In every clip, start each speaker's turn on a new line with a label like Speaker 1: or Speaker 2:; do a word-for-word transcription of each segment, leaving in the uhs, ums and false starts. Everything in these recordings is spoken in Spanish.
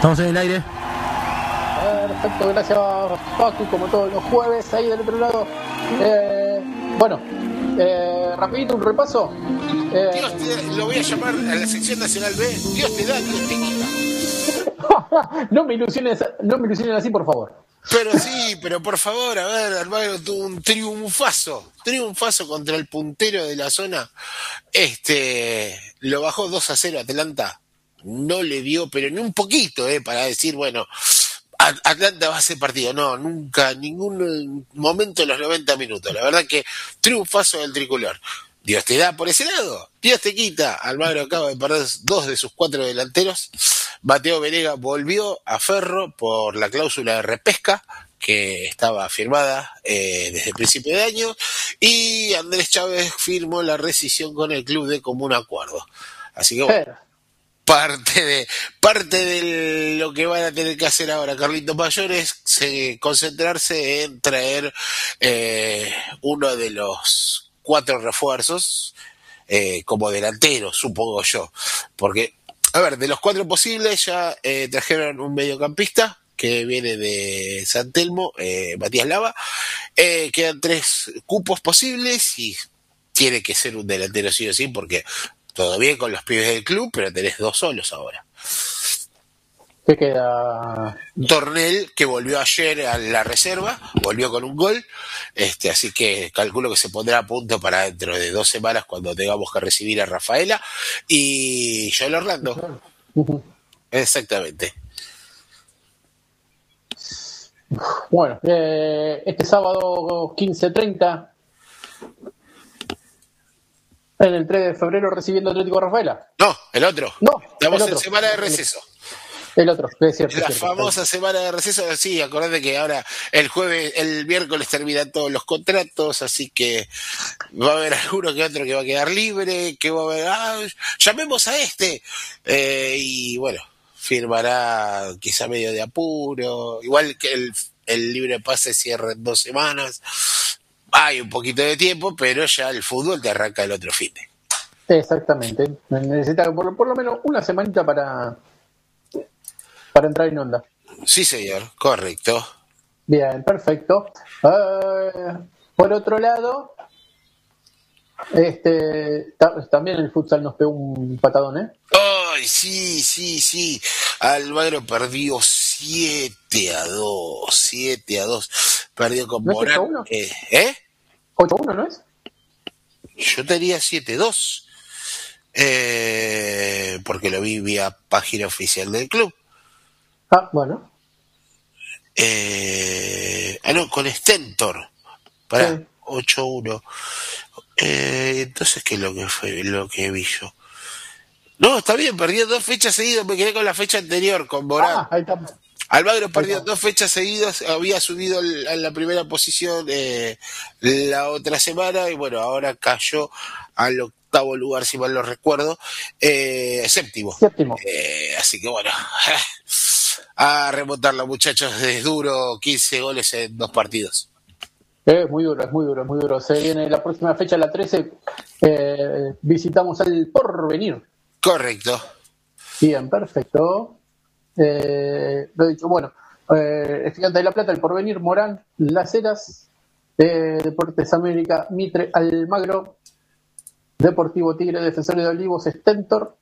Speaker 1: Estamos en el aire.
Speaker 2: Perfecto, gracias Facu, como todos los jueves, ahí del otro lado. Eh, bueno, eh, rapidito un repaso. Eh,
Speaker 3: Dios te, lo voy a llamar a la sección nacional B. Dios te da, Dios te quita.
Speaker 2: no me ilusiones, no me ilusiones así, por favor.
Speaker 3: Pero sí, pero por favor, a ver, Almagro tuvo un triunfazo, triunfazo contra el puntero de la zona. Este, lo bajó dos a cero Atlanta. No le dio, pero ni un poquito, eh, para decir, bueno, Atlanta va a hacer partido. No, nunca, ningún momento en los noventa minutos. La verdad que triunfazo del tricolor. Dios te da por ese lado, Dios te quita. Almagro acaba de perder dos de sus cuatro delanteros. Mateo Venega volvió a Ferro por la cláusula de repesca que estaba firmada eh, desde el principio de año, y Andrés Chávez firmó la rescisión con el club de común acuerdo. Así que bueno, parte de parte de lo que van a tener que hacer ahora Carlitos Mayor es se, concentrarse en traer eh, uno de los cuatro refuerzos eh, como delantero, supongo yo, porque a ver, de los cuatro posibles ya eh, trajeron un mediocampista que viene de San Telmo, eh, Matías Lava. Eh, quedan tres cupos posibles y tiene que ser un delantero sí o sí, porque todo bien con los pibes del club, pero tenés dos solos ahora.
Speaker 2: ¿Qué queda?
Speaker 3: Tornel, que volvió ayer a la reserva, volvió con un gol, este, así que calculo que se pondrá a punto para dentro de dos semanas cuando tengamos que recibir a Rafaela, y Joel Orlando.
Speaker 2: Uh-huh.
Speaker 3: Exactamente.
Speaker 2: Bueno, eh, este sábado quince treinta, en el tres de febrero, recibiendo Atlético Rafaela.
Speaker 3: No, el otro.
Speaker 2: No,
Speaker 3: estamos
Speaker 2: el otro.
Speaker 3: en semana de receso.
Speaker 2: El otro, es cierto.
Speaker 3: La
Speaker 2: es cierto,
Speaker 3: famosa semana de receso, sí, acordate que ahora el jueves, el miércoles terminan todos los contratos, así que va a haber alguno que otro que va a quedar libre, que va a haber, ah, llamemos a este, eh, y bueno, firmará quizá medio de apuro, igual que el, el libre pase cierra en dos semanas, hay un poquito de tiempo, pero ya el fútbol te arranca el otro fin de.
Speaker 2: Exactamente, necesita por, por lo menos una semanita para... para entrar en onda.
Speaker 3: Sí, señor, correcto.
Speaker 2: Bien, perfecto. Uh, por otro lado, este ta- también el futsal nos pegó un patadón, ¿eh?
Speaker 3: Ay, sí, sí, sí. Almagro perdió siete a dos. siete a dos. Perdió con
Speaker 2: ¿No es
Speaker 3: Morán.
Speaker 2: ocho a uno?
Speaker 3: Eh, ¿Eh?
Speaker 2: ocho a uno, ¿no es?
Speaker 3: Yo tenía siete a dos. Eh, porque lo vi vía página oficial del club.
Speaker 2: Ah, bueno.
Speaker 3: Eh, ah, no, con Stentor. Pará,
Speaker 2: Sí.
Speaker 3: ocho a uno. Eh, entonces, ¿qué es lo que fue lo que vi yo? No, está bien, perdió dos fechas seguidas, me quedé con la fecha anterior, con Morán.
Speaker 2: Ah, ahí está.
Speaker 3: Almagro perdió dos fechas seguidas, había subido a la primera posición eh, la otra semana, y bueno, ahora cayó al octavo lugar, si mal no recuerdo, eh, séptimo.
Speaker 2: Séptimo.
Speaker 3: Eh, así que bueno, a remontarla, muchachos, es duro, quince goles en dos partidos.
Speaker 2: Es muy duro, es muy duro, es muy duro. Se viene la próxima fecha, la trece, eh, visitamos al Porvenir.
Speaker 3: Correcto.
Speaker 2: Bien, perfecto. Eh, lo dicho, bueno, eh, Estudiantes de La Plata, el Porvenir, Morán, Las Heras, eh, Deportes América, Mitre, Almagro, Deportivo Tigre, Defensores de Olivos, Stentor.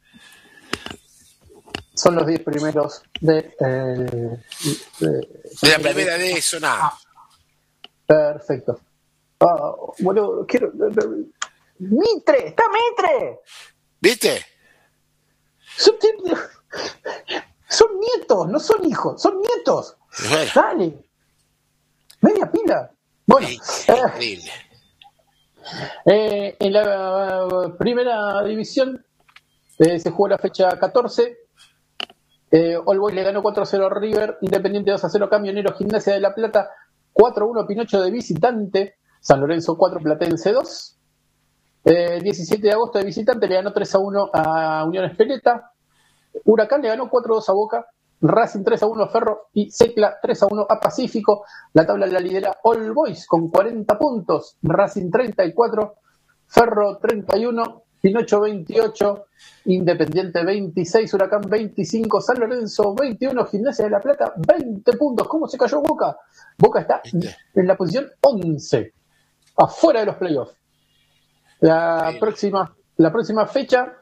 Speaker 2: Son los diez primeros de, eh, de,
Speaker 3: De la primera de zona.
Speaker 2: Ah, perfecto. Ah, bueno, quiero. ¡Mitre! ¡Está Mitre!
Speaker 3: ¿Viste?
Speaker 2: Son, son nietos, no son hijos, son nietos.
Speaker 3: Bueno.
Speaker 2: Dale. Media pila. Bueno.
Speaker 3: Increíble.
Speaker 2: Eh, en la primera división eh, se jugó la fecha catorce. Eh, All Boys le ganó cuatro a cero a River, Independiente dos a cero Camioneros, Gimnasia de La Plata cuatro a uno Pinocho de visitante, San Lorenzo cuatro Platense dos. Eh, diecisiete de agosto de visitante le ganó tres a uno a Unión Espeleta. Huracán le ganó cuatro a dos a Boca. Racing tres a uno a Ferro y Secla tres a uno a Pacífico. La tabla la lidera All Boys con cuarenta puntos, Racing treinta y cuatro, Ferro treinta y uno, Pinocho veintiocho, Independiente veintiséis, Huracán veinticinco, San Lorenzo veintiuno, Gimnasia de la Plata veinte puntos. ¿Cómo se cayó Boca? Boca está en la posición once, afuera de los playoffs. La próxima, la próxima fecha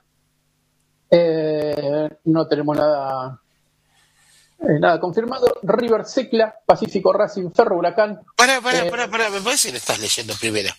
Speaker 2: eh, no tenemos nada eh, nada confirmado. River, Secla, Pacífico, Racing, Ferro, Huracán.
Speaker 3: Pará, pará,
Speaker 2: eh,
Speaker 3: pará, pará, me parece que lo estás leyendo primero.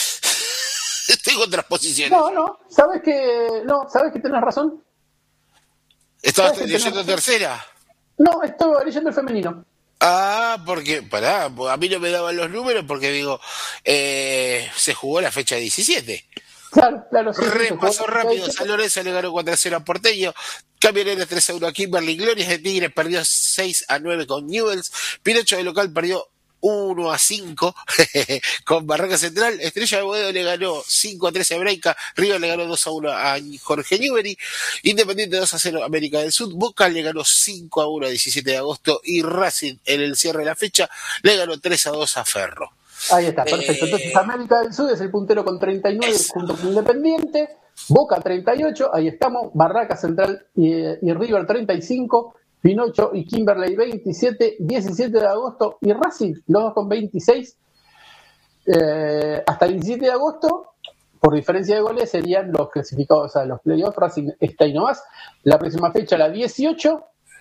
Speaker 3: Tengo otras posiciones.
Speaker 2: No, no, sabes que no, sabes que tenés razón.
Speaker 3: ¿Estabas leyendo tercera?
Speaker 2: No, estaba leyendo el femenino.
Speaker 3: Ah, porque, pará, a mí no me daban los números porque digo, eh, se jugó la fecha diecisiete.
Speaker 2: Claro, claro. Sí,
Speaker 3: Repaso sí, rápido, San Lorenzo le ganó cuatro a cero a Porteño, Camioneros tres a uno a Kimberly, Glorias de Tigre perdió seis a nueve con Newells, Pinocho de local perdió uno a cinco con Barraca Central, Estrella de Boedo le ganó cinco a tres a Braica, River le ganó dos a uno a Jorge Newbery, Independiente dos a cero a América del Sur, Boca le ganó cinco a uno a diecisiete de agosto y Racing en el cierre de la fecha le ganó tres a dos a Ferro.
Speaker 2: Ahí está, perfecto. Entonces América del Sur es el puntero con treinta y nueve es. junto con Independiente, Boca treinta y ocho, ahí estamos, Barraca Central y, y River treinta y cinco, Pinocho y Kimberley veintisiete, diecisiete de agosto y Racing, los dos con veintiséis. Eh, hasta el diecisiete de agosto, por diferencia de goles, serían los clasificados a los playoffs. Racing está ahí nomás. La próxima fecha, la dieciocho.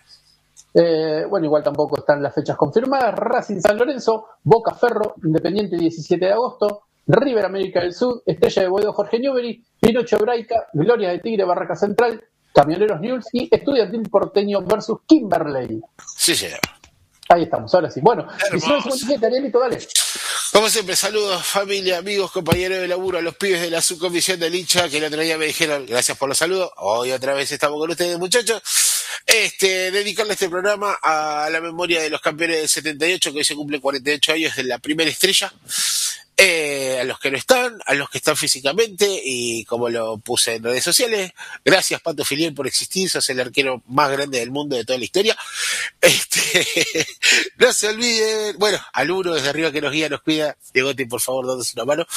Speaker 2: Eh, bueno, igual tampoco están las fechas confirmadas. Racing San Lorenzo, Boca Ferro, Independiente diecisiete de agosto, River América del Sur, Estrella de Boedo Jorge Newbery, Pinocho Braica, Gloria de Tigre Barraca Central, Camioneros Newell's y Estudiantil Porteño versus Kimberley.
Speaker 3: Sí, señor.
Speaker 2: Ahí estamos, ahora sí. Bueno, diecinueve cincuenta y siete, Arielito, dale.
Speaker 3: Como siempre, saludos, familia, amigos, compañeros de laburo, a los pibes de la subcomisión del hincha que el otro día me dijeron gracias por los saludos. Hoy otra vez estamos con ustedes, muchachos. Este, dedicarle este programa a la memoria de los campeones del setenta y ocho, que hoy se cumplen cuarenta y ocho años de la primera estrella. Eh, a los que no están, a los que están físicamente, y como lo puse en redes sociales, gracias Pato Filiel por existir, sos el arquero más grande del mundo de toda la historia. Este, no se olviden, bueno, al uno desde arriba que nos guía, nos cuida, Diegote, por favor, dándonos una mano.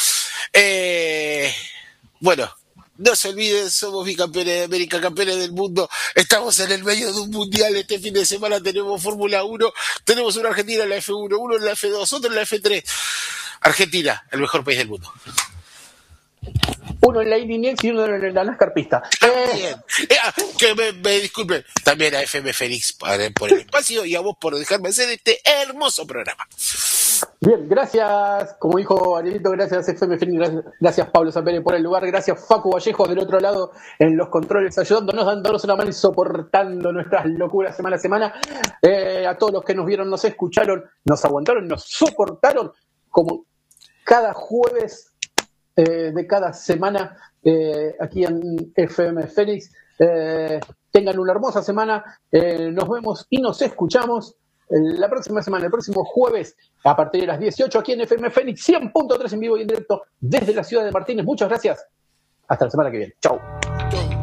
Speaker 3: Eh, bueno, no se olviden, somos bicampeones de América, campeones del mundo, estamos en el medio de un mundial, este fin de semana tenemos Fórmula uno, tenemos una Argentina en la F uno, uno en la F dos, otro en la F tres. Argentina, el mejor país del mundo.
Speaker 2: Uno en la Indinex y uno en la NASCAR pista.
Speaker 3: También. Eh, que me, me disculpen. También a F M Félix por el espacio y a vos por dejarme hacer este hermoso programa.
Speaker 2: Bien, gracias, como dijo Arielito, gracias F M Félix, gracias, gracias Pablo Zapere por el lugar, gracias Facu Vallejo del otro lado en los controles, ayudándonos, dándonos una mano y soportando nuestras locuras semana a semana. Eh, a todos los que nos vieron, nos escucharon, nos aguantaron, nos soportaron, como cada jueves eh, de cada semana eh, aquí en F M Félix. Eh, tengan una hermosa semana, eh, nos vemos y nos escuchamos la próxima semana, el próximo jueves a partir de las dieciocho aquí en F M Félix cien punto tres en vivo y en directo desde la ciudad de Martínez. Muchas gracias, hasta la semana que viene, chau.